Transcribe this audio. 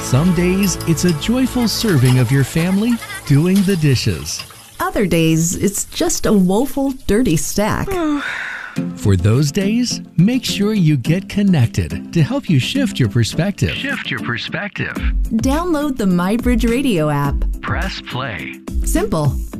Some days, it's a joyful serving of your family doing the dishes. Other days, it's just a woeful, dirty stack. For those days, make sure you get connected to help you shift your perspective. Download the MyBridge Radio app. Press play. Simple.